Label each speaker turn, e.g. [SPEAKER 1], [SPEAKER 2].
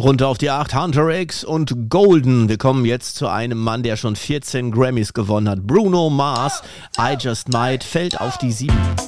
[SPEAKER 1] Runter auf die 8, Hunter X und Golden. Wir kommen jetzt zu einem Mann, der schon 14 Grammys gewonnen hat. Bruno Mars, I Just Might, fällt auf die 7.